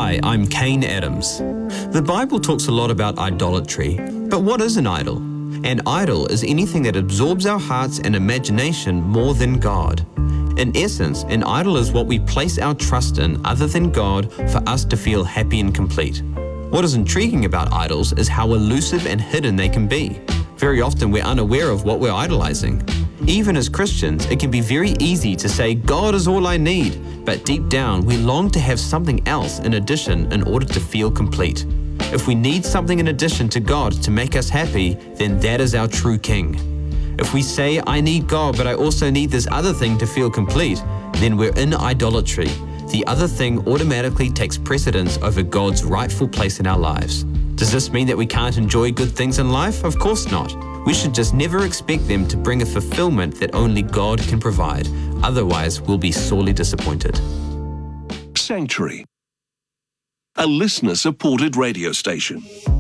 Hi, I'm Kane Adams. The Bible talks a lot about idolatry, but what is an idol? An idol is anything that absorbs our hearts and imagination more than God. In essence, an idol is what we place our trust in other than God for us to feel happy and complete. What is intriguing about idols is how elusive and hidden they can be. Very often we're unaware of what we're idolizing. Even as Christians, it can be very easy to say, God is all I need, but deep down we long to have something else in addition in order to feel complete. If we need something in addition to God to make us happy, then that is our true king. If we say, I need God, but I also need this other thing to feel complete, then we're in idolatry. The other thing automatically takes precedence over God's rightful place in our lives. Does this mean that we can't enjoy good things in life? Of course not. We should just never expect them to bring a fulfillment that only God can provide. Otherwise, we'll be sorely disappointed. Sanctuary, a listener-supported radio station.